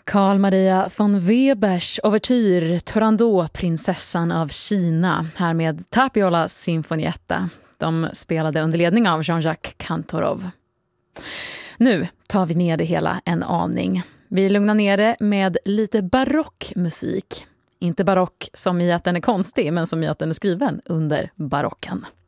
Carl Maria von Webers ouvertyr Turandot, prinsessan av Kina, här med Tapiola Sinfonietta. De spelade under ledning av Jean-Jacques Kantorov. Nu tar vi ner det hela en aning. Vi lugnar ner det med lite barockmusik. Inte barock som i att den är konstig, men som i att den är skriven under barocken.